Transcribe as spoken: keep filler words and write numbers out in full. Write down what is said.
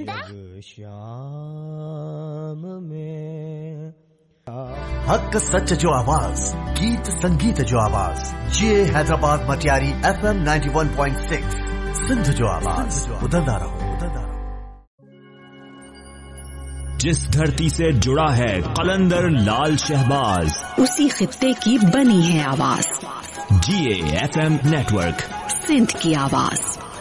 बंदा श्याम में हक सच जो आवाज, गीत संगीत जो आवाज, ये Hyderabad Matiari F M ninety one point six Sindh जो आवाज, उधरदा रहो उधरदा रहो। जिस धरती से जुड़ा है कलंदर लाल शहबाज, उसी खित्ते की बनी है आवाज। जी A F M network, Sindh की आवाज।